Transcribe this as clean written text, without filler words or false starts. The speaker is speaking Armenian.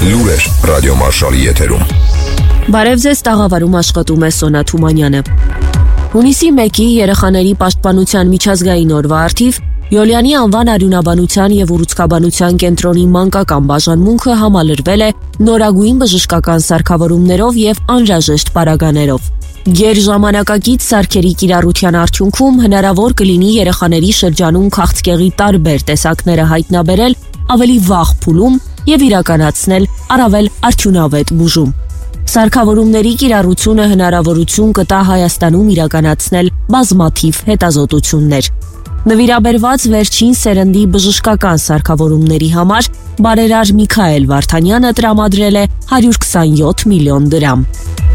Լուրեր ռադիոմարշալի եթերում։ Բարև ձեզ, տաղավարում աշխատում է Սոնա Թումանյանը։ Հունիսի 1-ի երեխաների պաշտպանության միջազգային օրվա առթիվ Յոլյանի անվան արյունաբանության եւ ուռուցքաբանության կենտրոնի մանկական բաժանմունքը համալրվել է նորագույն բժշկական սարքավորումներով եւ անհրաժեշտ պարագաներով։ Գերժամանակակից սարքերի կիրառության արդյունքում հնարավոր կլինի երեխաների շրջանում քաղցկեղի տարբեր տեսակները հայտնաբերել ավելի վաղ փուլում եւ իրականացնել առավել արդյունավետ բուժում։ Սարքավորումների կիրառությունը հնարավորություն կտա Հայաստանում իրականացնել բազմաթիվ հետազոտություններ։ Նվիրաբերված վերջին սերնդի բժշկական սարքավորումների համար բարերար Միքայել Վարդանյանը տրամադրել է 127 միլիոն դրամ։